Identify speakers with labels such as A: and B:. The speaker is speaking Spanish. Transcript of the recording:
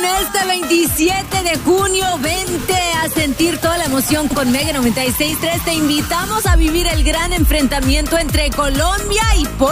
A: este 27 de junio, vente a sentir toda la emoción con Mega 96.3. Te invitamos a vivir el gran enfrentamiento entre Colombia y Portugal.